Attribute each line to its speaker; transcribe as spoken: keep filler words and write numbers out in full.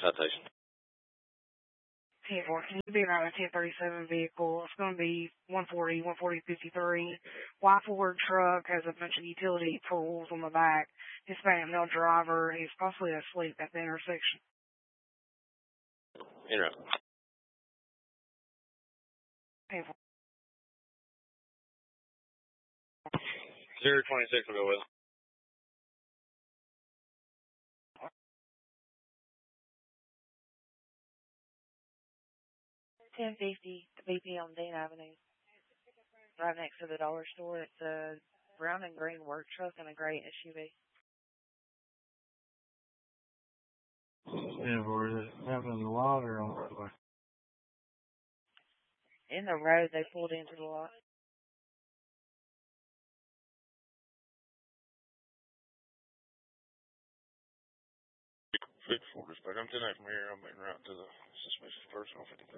Speaker 1: citation.
Speaker 2: ten four, can you be around a ten thirty-seven vehicle? It's going to be one forty, one forty fifty-three. White Ford truck has a bunch of utility tools on the back. Hispanic male driver. He's possibly asleep at the intersection.
Speaker 1: Inter.
Speaker 2: ten four.
Speaker 1: zero twenty-six will go with.
Speaker 3: ten fifty B P on Dean Avenue. Right next to the dollar store. It's a brown and green work truck and a gray S U V.
Speaker 4: Yeah, or is it happening in the lot or on the roadway?
Speaker 3: In the road, they pulled into the lot.
Speaker 1: fifty-four, respect. I'm ten eight from here. I'm making route to the suspicious person on fifty-three.